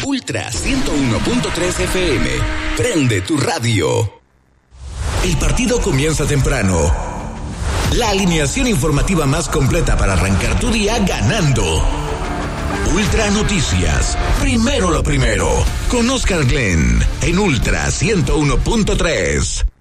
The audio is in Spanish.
Ultra 101.3 FM. Prende tu radio. El partido comienza temprano. La alineación informativa más completa para arrancar tu día ganando. Ultra Noticias. Primero lo primero. Con Oscar Glenn en Ultra 101.3.